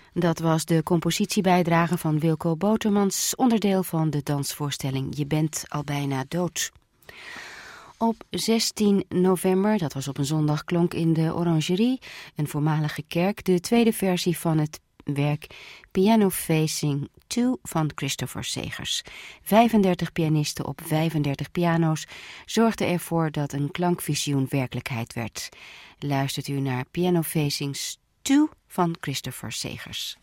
Dat was de compositiebijdrage van Wilco Botermans, onderdeel van de dansvoorstelling Je bent al bijna dood. Op 16 november, dat was op een zondag, klonk in de Orangerie, een voormalige kerk, de tweede versie van het werk Piano Facing 2 van Christopher Segers. 35 pianisten op 35 piano's zorgden ervoor dat een klankvisioen werkelijkheid werd. Luistert u naar Piano Facing 2 van Christopher Segers.